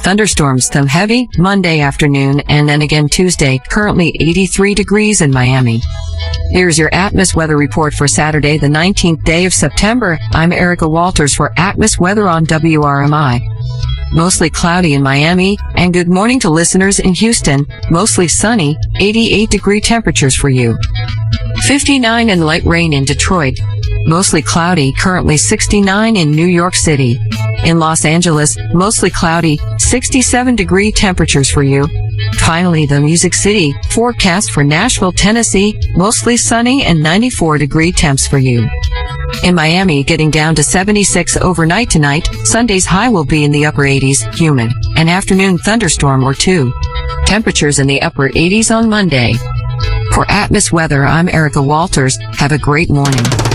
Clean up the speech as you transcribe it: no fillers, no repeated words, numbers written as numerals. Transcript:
Thunderstorms, some heavy Monday afternoon and then again Tuesday. Currently 83 degrees in Miami. Here's your Atmos weather report for Saturday, the 19th day of September. I'm Erica Walters for Atmos Weather on WRMI. Mostly cloudy in Miami, and good morning to listeners in Houston. Mostly sunny, 88-degree temperatures for you. 59 and light rain in Detroit. Mostly cloudy, currently 69 in New York City. In Los Angeles, mostly cloudy, 67-degree temperatures for you. Finally, the Music City forecast for Nashville, Tennessee, mostly sunny and 94-degree temps for you. In Miami, getting down to 76 overnight tonight. Sunday's high will be in the upper 80s, humid. An afternoon thunderstorm or two. Temperatures in the upper 80s on Monday. For Atmos Weather, I'm Erica Walters. Have a great morning.